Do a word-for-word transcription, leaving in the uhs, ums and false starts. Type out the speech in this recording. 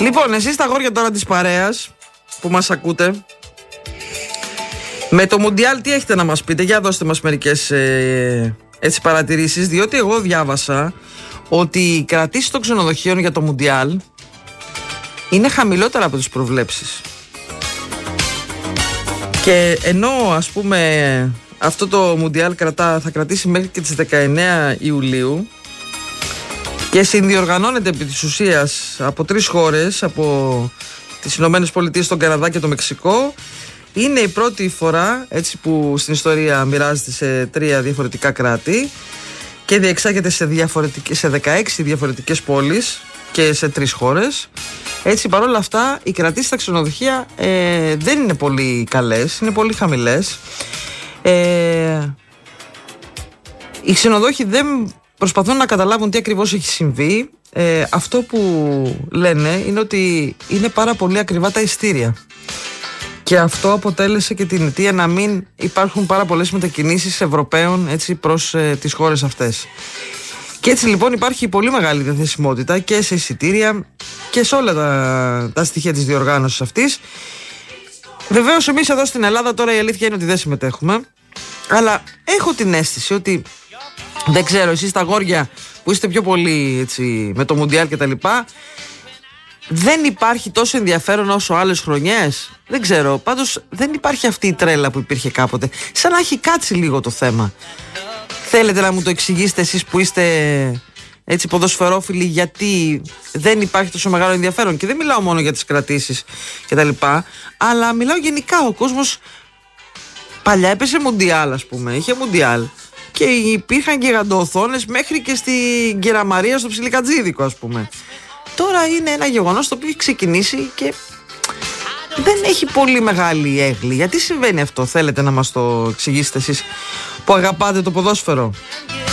Λοιπόν, εσείς τα αγόρια τώρα της παρέας που μας ακούτε, με το Μουντιάλ τι έχετε να μας πείτε? Για δώστε μας μερικές ε, έτσι παρατηρήσεις, διότι εγώ διάβασα ότι οι κρατήσεις των ξενοδοχείων για το Μουντιάλ είναι χαμηλότερα από τις προβλέψεις. Και ενώ ας πούμε αυτό το Μουντιάλ κρατά, θα κρατήσει μέχρι και τις δεκαεννέα Ιουλίου και συνδιοργανώνεται επί της ουσίας από τρεις χώρες, από τις Ηνωμένες Πολιτείες, τον Καναδά και το Μεξικό, είναι η πρώτη φορά έτσι που στην ιστορία μοιράζεται σε τρία διαφορετικά κράτη και διεξάγεται σε, σε δεκαέξι διαφορετικές πόλεις και σε τρεις χώρες. Έτσι, παρόλα αυτά, οι κρατήσεις στα ξενοδοχεία ε, δεν είναι πολύ καλές, είναι πολύ χαμηλές. Ε, οι ξενοδόχοι δεν προσπαθούν να καταλάβουν τι ακριβώς έχει συμβεί. Ε, αυτό που λένε είναι ότι είναι πάρα πολύ ακριβά τα ειστήρια. Και αυτό αποτέλεσε και την αιτία να μην υπάρχουν πάρα πολλές μετακινήσεις Ευρωπαίων έτσι, προς ε, τις χώρες αυτές. Και έτσι λοιπόν υπάρχει πολύ μεγάλη διαθεσιμότητα και σε εισιτήρια και σε όλα τα, τα στοιχεία της διοργάνωσης αυτής. Βεβαίως εμείς εδώ στην Ελλάδα τώρα η αλήθεια είναι ότι δεν συμμετέχουμε, αλλά έχω την αίσθηση ότι, δεν ξέρω, εσείς τα αγόρια που είστε πιο πολύ έτσι, με το Μουντιάλ και τα λοιπά, δεν υπάρχει τόσο ενδιαφέρον όσο άλλες χρονιές. Δεν ξέρω, πάντως δεν υπάρχει αυτή η τρέλα που υπήρχε κάποτε. Σαν να έχει κάτσει λίγο το θέμα. Θέλετε να μου το εξηγήσετε εσείς που είστε έτσι ποδοσφαιρόφιλοι, γιατί δεν υπάρχει τόσο μεγάλο ενδιαφέρον? Και δεν μιλάω μόνο για τις κρατήσεις και τα λοιπά, αλλά μιλάω γενικά. Ο κόσμος παλιά έπεσε Μουντιάλ, ας πούμε, είχε Μουντιάλ και υπήρχαν γιγαντοοθόνες μέχρι και στην Κεραμαρία στο Ψιλικατζίδικο, ας πούμε. Τώρα είναι ένα γεγονός το οποίο έχει ξεκινήσει και δεν έχει πολύ μεγάλη έγκλη. Γιατί συμβαίνει αυτό? Θέλετε να μας το εξηγήσετε εσείς που αγαπάτε το ποδόσφαιρο?